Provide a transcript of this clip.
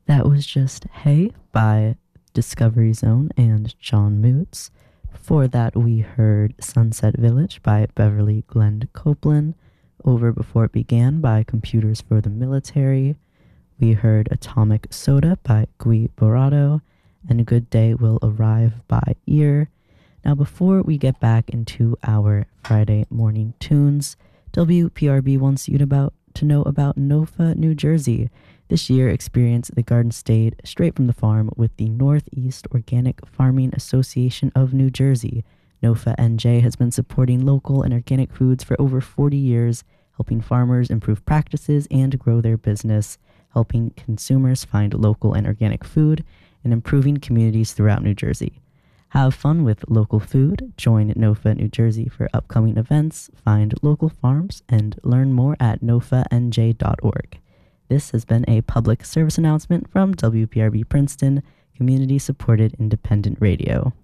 That was just Hey by Discovery Zone and John Moots. Before that, we heard Sunset Village by Beverly Glenn Copeland. Over Before It Began by Computers for the Military. We heard Atomic Soda by Gui Borato. And Good Day Will Arrive by Ear. Now, before we get back into our Friday morning tunes, WPRB wants you to know about NOFA, New Jersey. This year, experience the Garden State straight from the farm with the Northeast Organic Farming Association of New Jersey. NOFA NJ has been supporting local and organic foods for over 40 years, helping farmers improve practices and grow their business, helping consumers find local and organic food, and improving communities throughout New Jersey. Have fun with local food, join NOFA New Jersey for upcoming events, find local farms, and learn more at nofanj.org. This has been a public service announcement from WPRB Princeton, community-supported independent radio.